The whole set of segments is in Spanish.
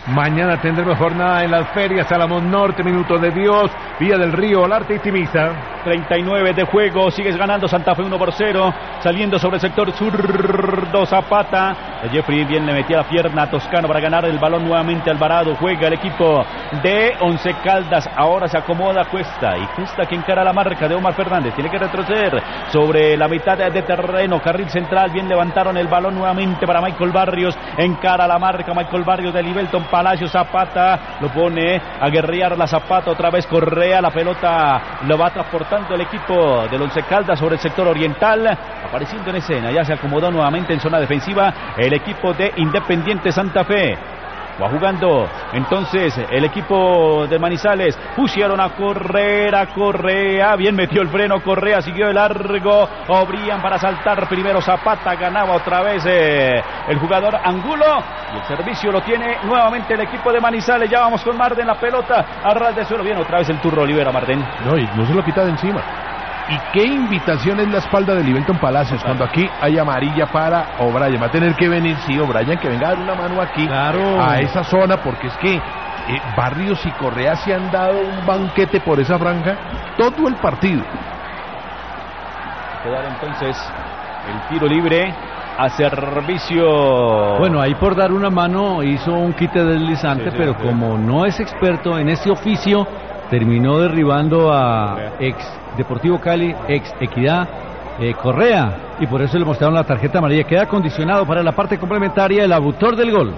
Mañana tendremos jornada en las ferias Salomón Norte, Minuto de Dios, Villa del Río, Olarte y Timisa. 39 de juego, sigues ganando Santa Fe 1-0, saliendo sobre el sector zurdo Zapata. Jeffrey bien le metía la pierna a Toscano para ganar el balón nuevamente. Alvarado, juega el equipo de Once Caldas, ahora se acomoda Cuesta, y Cuesta que encara la marca de Omar Fernández, tiene que retroceder sobre la mitad de terreno, carril central, bien levantaron el balón nuevamente para Michael Barrios, encara la marca Michael Barrios de Livelton Palacio, Zapata lo pone a guerrear la Zapata, otra vez Correa, la pelota lo va transportando el equipo del Once Caldas sobre el sector oriental, apareciendo en escena, ya se acomodó nuevamente en zona defensiva el equipo de Independiente Santa Fe. Va jugando entonces el equipo de Manizales, pusieron a correr a Correa, bien metió el freno Correa, siguió de largo, Obrian para saltar primero Zapata, ganaba otra vez el jugador Angulo, y el servicio lo tiene nuevamente el equipo de Manizales. Ya vamos con Marden, la pelota a ras de suelo, bien otra vez el turno Olivera Marden. No, y no se lo quita de encima. Y qué invitación es la espalda de Livelton Palacios, cuando aquí hay amarilla para O'Brien. Va a tener que venir, sí, O'Brien, que venga a dar una mano aquí, claro, a esa zona, porque es que Barrios y Correa se han dado un banquete por esa franja todo el partido. Quedar entonces el tiro libre a servicio. Bueno, ahí por dar una mano hizo un quite deslizante, pero como no es experto en ese oficio, terminó derribando a ex Deportivo Cali, ex Equidad, Correa, y por eso le mostraron la tarjeta amarilla. Queda condicionado para la parte complementaria el autor del gol.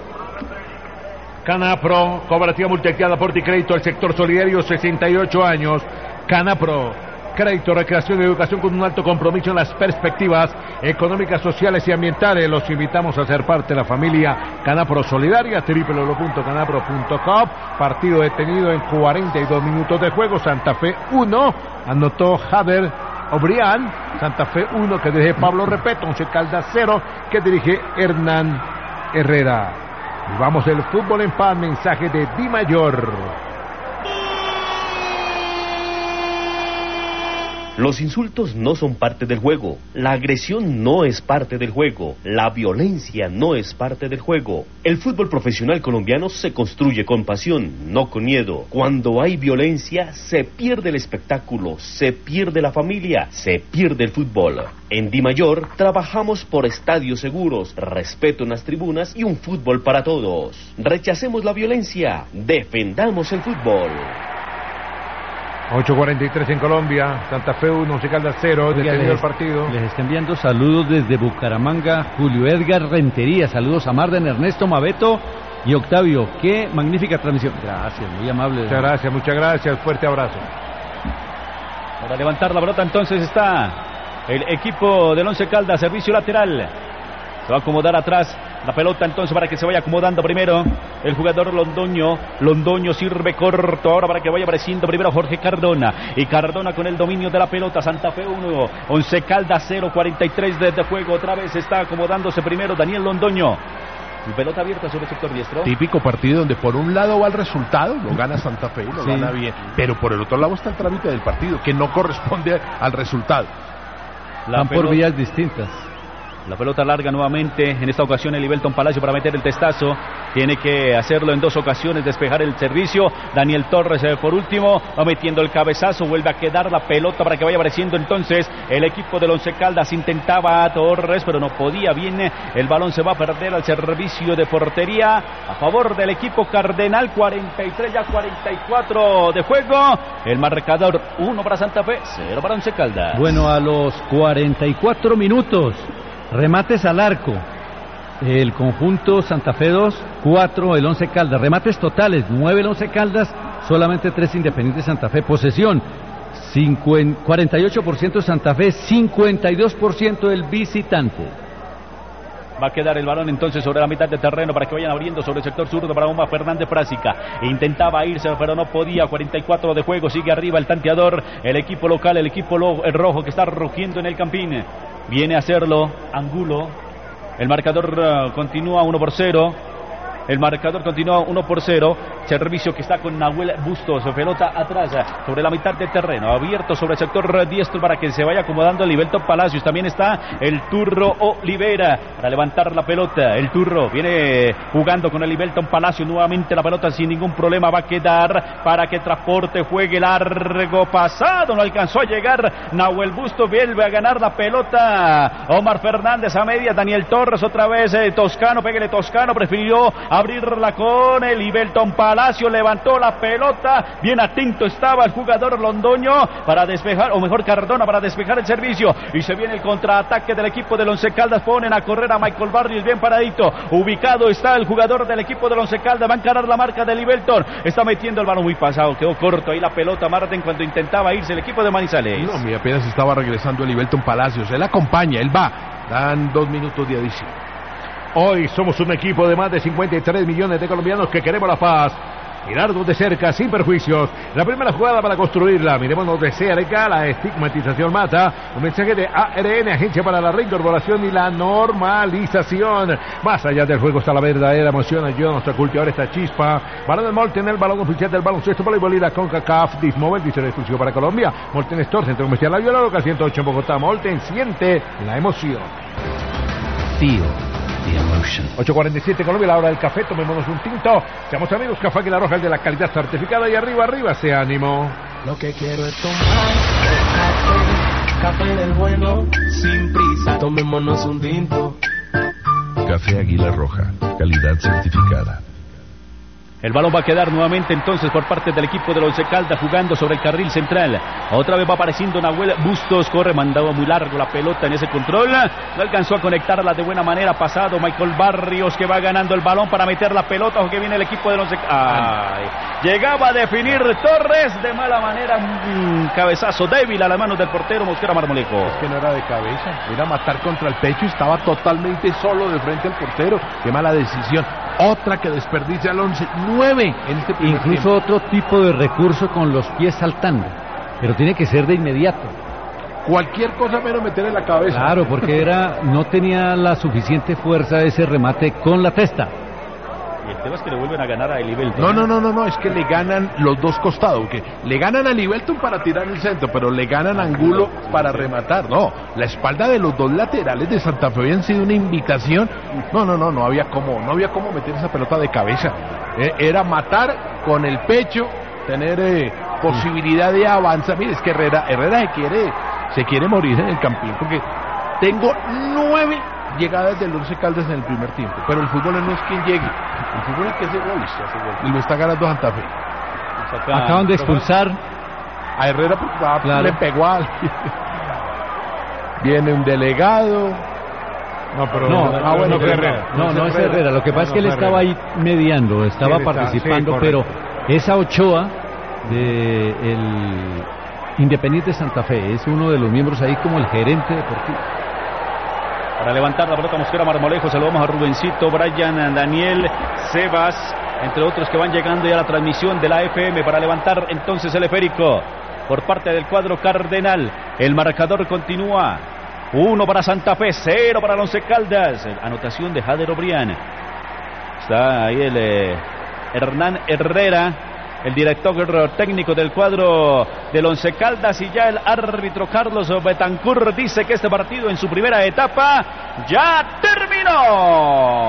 Canapro, cooperativa multiactiva, aporte y crédito al sector solidario, 68 años. Canapro, crédito, recreación y educación con un alto compromiso en las perspectivas económicas, sociales y ambientales. Los invitamos a ser parte de la familia Canapro Solidaria, www.canapro.com. Partido detenido en 42 minutos de juego. Santa Fe 1, anotó Javier Obrian. Santa Fe 1 que dirige Pablo Repeto. Once Caldas 0 que dirige Hernán Herrera. Y vamos el fútbol en paz, mensaje de Di Mayor. Los insultos no son parte del juego, la agresión no es parte del juego, la violencia no es parte del juego. El fútbol profesional colombiano se construye con pasión, no con miedo. Cuando hay violencia, se pierde el espectáculo, se pierde la familia, se pierde el fútbol. En Di Mayor trabajamos por estadios seguros, respeto en las tribunas y un fútbol para todos. Rechacemos la violencia, defendamos el fútbol. 8:43 en Colombia, Santa Fe 1, Once Caldas 0, detenido el partido. Les está enviando saludos desde Bucaramanga, Julio Edgar Rentería, saludos a Marden, Ernesto Mabeto y Octavio. Qué magnífica transmisión. Gracias, muy amable. Muchas gracias, fuerte abrazo. Para levantar la pelota entonces está el equipo del Once Caldas, servicio lateral. Se va a acomodar atrás la pelota entonces para que se vaya acomodando primero el jugador Londoño. Londoño sirve corto ahora para que vaya apareciendo primero Jorge Cardona. Y Cardona con el dominio de la pelota. Santa Fe 1, Once Caldas 0, 43 de juego. Otra vez está acomodándose primero Daniel Londoño. Y pelota abierta sobre el sector diestro. Típico partido donde por un lado va el resultado, lo gana Santa Fe, lo gana bien. Pero por el otro lado está el trámite del partido, que no corresponde al resultado. Van por vías distintas. La pelota larga nuevamente, en esta ocasión el Livelton Palacio para meter el testazo. Tiene que hacerlo en dos ocasiones, despejar el servicio. Daniel Torres por último, va metiendo el cabezazo, vuelve a quedar la pelota para que vaya apareciendo entonces el equipo del Once Caldas. Intentaba a Torres, pero no podía, bien, el balón se va a perder al servicio de portería a favor del equipo cardenal. 43, ya 44 de juego. El marcador 1 para Santa Fe, 0 para Once Caldas. Bueno, a los 44 minutos. Remates al arco, el conjunto Santa Fe 2, 4 el Once Caldas. Remates totales, 9 el Once Caldas, solamente 3 Independiente Santa Fe. Posesión, 48% Santa Fe, 52% el visitante. Va a quedar el balón entonces sobre la mitad de terreno para que vayan abriendo sobre el sector zurdo para Omar Fernández Prásica. Intentaba irse pero no podía. 44 de juego, sigue arriba el tanteador, el equipo local, el equipo el rojo que está rugiendo en el campín. Viene a hacerlo Angulo. El marcador continúa 1-0. El marcador continúa 1-0. Servicio que está con Nahuel Bustos. Pelota atrás sobre la mitad del terreno. Abierto sobre el sector diestro para que se vaya acomodando el Livelton Palacios. También está el Turro Olivera para levantar la pelota. El Turro viene jugando con el Livelton Palacios. Nuevamente la pelota sin ningún problema va a quedar para que Transporte juegue largo pasado. No alcanzó a llegar Nahuel Bustos. Vuelve a ganar la pelota Omar Fernández a media. Daniel Torres otra vez. Toscano, pégale Toscano. Prefirió abrirla con el Livelton Palacio. Levantó la pelota. Bien atento estaba el jugador londoño para despejar, o mejor Cardona, para despejar el servicio. Y se viene el contraataque del equipo del Once Caldas. Ponen a correr a Michael Barrios bien paradito. Ubicado está el jugador del equipo del Once Caldas. Va a encarar la marca de Livelton. Está metiendo el balón muy pasado. Quedó corto ahí la pelota Marten cuando intentaba irse el equipo de Manizales. No, mira, apenas estaba regresando el Livelton Palacios. Él acompaña, él va. Dan 2 minutos de adición. Hoy somos un equipo de más de 53 millones de colombianos que queremos la paz. Mirarnos de cerca, sin perjuicios. La primera jugada para construirla. Mirémonos de cerca. La estigmatización mata. Un mensaje de ARN, Agencia para la Reincorporación y la Normalización. Más allá del juego está la verdadera emoción. Ayuda a nuestra cultivar esta chispa. Balón del Molten, el balón oficial del baloncesto voleibol y la CONCACAF. Dismóvil, diseño exclusivo para Colombia. Molten Store, Centro Comercial La Viola, local 108 en Bogotá. Molten, siente la emoción. Feel the emotion. 8:47 Colombia, la hora del café. Tomémonos un tinto. Seamos amigos, Café Águila Roja, el de la calidad certificada. Y arriba, arriba, ese ánimo. Lo que quiero es tomar café del bueno, sin prisa. Tomémonos un tinto. Café Águila Roja, calidad certificada. El balón va a quedar nuevamente entonces por parte del equipo de Once Caldas jugando sobre el carril central. Otra vez va apareciendo Nahuel Bustos, corre, mandaba muy largo la pelota en ese control. No alcanzó a conectarla de buena manera. Pasado Michael Barrios que va ganando el balón para meter la pelota. O que viene el equipo de Once Caldas. Llegaba a definir Torres de mala manera. Un cabezazo débil a las manos del portero Mosquera Marmolejo. Es que no era de cabeza, era matar contra el pecho y estaba totalmente solo de frente al portero. Qué mala decisión. Otra que desperdicia al 11, 9 en este primer Incluso tiempo. otro tipo de recurso con los pies saltando, pero tiene que ser de inmediato. Cualquier cosa menos meter en la cabeza. Claro, porque no tenía la suficiente fuerza ese remate con la testa. Y el tema es que le vuelven a ganar a Livelton. No, es que le ganan los dos costados, que le ganan a Livelton para tirar el centro, pero le ganan a Angulo para rematar. No, la espalda de los dos laterales de Santa Fe habían sido una invitación. No había cómo meter esa pelota de cabeza. Era matar con el pecho, tener posibilidad de avanzar. Mire, es que Herrera se quiere morir en el campín, porque tengo 9 llegadas del Once Caldas en el primer tiempo, pero el fútbol no es quien llegue, el fútbol es que hace goles, y lo está ganando Santa Fe. Acaban de expulsar a Herrera porque claro. Le pegó al... Viene un delegado. No, pero no es Herrera. No es Herrera. Lo que pasa es que él estaba ahí mediando, estaba participando, sí, pero esa Ochoa de el Independiente Santa Fe es uno de los miembros ahí como el gerente deportivo. Para levantar la pelota Mosquera Marmolejo, saludamos a Rubencito, Brian, Daniel, Sebas, entre otros que van llegando ya a la transmisión de la FM para levantar entonces el esférico por parte del cuadro cardenal. El marcador continúa. 1 para Santa Fe, 0 para el Once Caldas. Anotación de Jader Obrián. Está ahí el Hernán Herrera, el director técnico del cuadro del Once Caldas, y ya el árbitro Carlos Betancourt dice que este partido en su primera etapa ya terminó.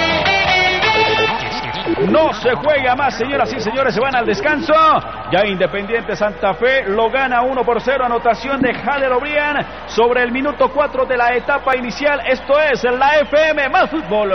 No se juega más, señoras y señores, se van al descanso. Ya Independiente Santa Fe lo gana 1-0, anotación de Jader Obrián sobre el minuto 4 de la etapa inicial. Esto es la FM más fútbol.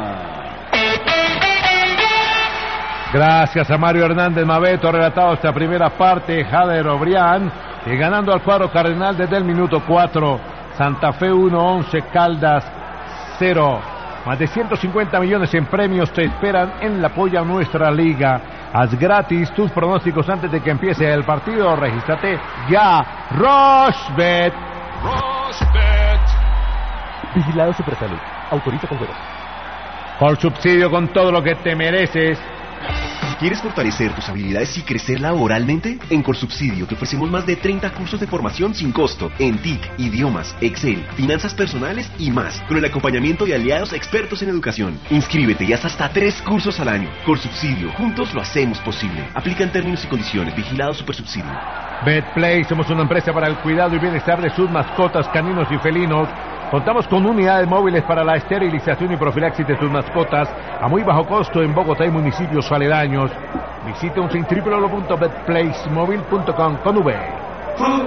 Gracias a Mario Hernández Mabeto, relatado esta primera parte. Jader Obrián, y ganando al cuadro cardenal desde el minuto 4. Santa Fe 1, Once Caldas 0. Más de 150 millones en premios te esperan en la Polla Nuestra Liga. Haz gratis tus pronósticos antes de que empiece el partido. Regístrate ya. Rochbet. Vigilado Supersalud. Autoriza con juegos. Por subsidio, con todo lo que te mereces. ¿Quieres fortalecer tus habilidades y crecer laboralmente? En Colsubsidio te ofrecemos más de 30 cursos de formación sin costo en TIC, idiomas, Excel, finanzas personales y más, con el acompañamiento de aliados expertos en educación. Inscríbete y haz hasta 3 cursos al año. Colsubsidio, juntos lo hacemos posible. Aplican términos y condiciones. Vigilado Supersubsidio. Betplay, somos una empresa para el cuidado y bienestar de sus mascotas, caninos y felinos. Contamos con unidades móviles para la esterilización y profilaxis de sus mascotas a muy bajo costo en Bogotá y municipios aledaños. Visite un www.betplaysmobile.com con V.